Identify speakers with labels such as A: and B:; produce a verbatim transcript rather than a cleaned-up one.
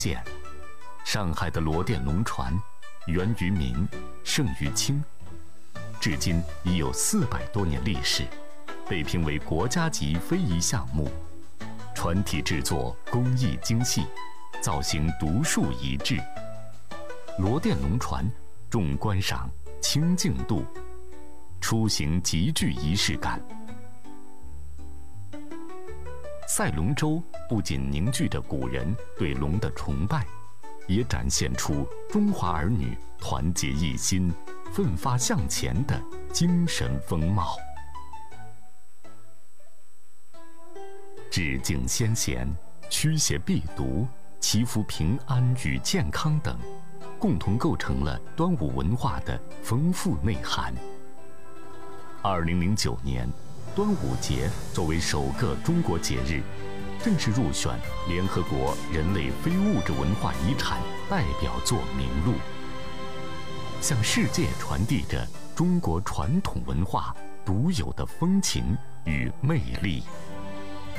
A: 见。上海的罗店龙船，源于明，盛于清，至今已有四百多年历史，被评为国家级非遗项目。船体制作工艺精细，造型独树一帜。罗店龙船重观赏，轻竞渡，出行极具仪式感。赛龙舟不仅凝聚着古人对龙的崇拜，也展现出中华儿女团结一心、奋发向前的精神风貌。致敬先贤、驱邪避毒、祈福平安与健康等，共同构成了端午文化的丰富内涵。二零零九年，端午节作为首个中国节日，正式入选联合国人类非物质文化遗产代表作名录，向世界传递着中国传统文化独有的风情与魅力。